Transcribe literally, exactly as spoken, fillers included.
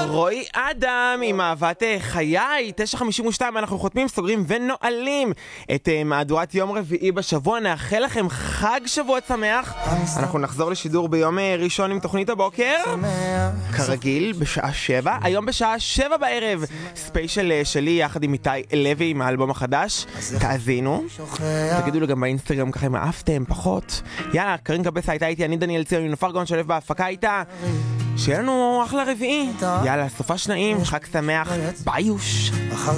רועי אדם עם אהבת חיי, תשע חמישים ושתיים, אנחנו חותמים, סוגרים ונועלים את מהדורת יום רביעי בשבוע. נאחל לכם חג שבוע שמח. אנחנו נחזור לשידור ביום ראשון עם תוכנית הבוקר כרגיל בשעה שבע. היום בשעה שבע בערב ספיישל שלי יחד עם איתי לוי עם האלבום החדש. תאזינו, תגידו לו גם באינסטגרם ככה אם אהבתם פחות. יאללה, קרין קבסה הייתה איתי, אני דניאל ציון, נופר גאון שלב בהפקה איתה. שיהיה לנו אחלה רביעי. יאללה, סופה שנעים, חג שמח, ביוש.